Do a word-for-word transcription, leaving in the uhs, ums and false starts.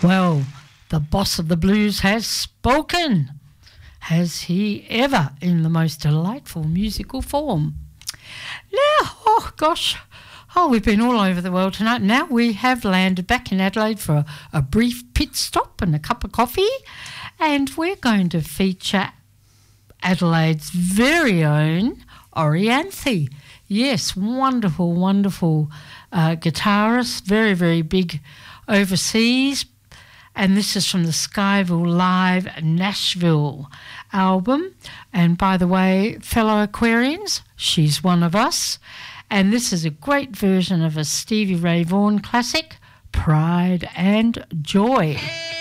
Well, the boss of the blues has spoken. Has he ever, in the most delightful musical form? Now, oh gosh, oh, we've been all over the world tonight. Now we have landed back in Adelaide for a, a brief pit stop and a cup of coffee, and we're going to feature Adelaide's very own Orianthi. Yes, wonderful, wonderful uh, guitarist, very, very big overseas. And this is from the Skyville Live Nashville album. And by the way, fellow Aquarians, she's one of us. And this is a great version of a Stevie Ray Vaughan classic, Pride and Joy.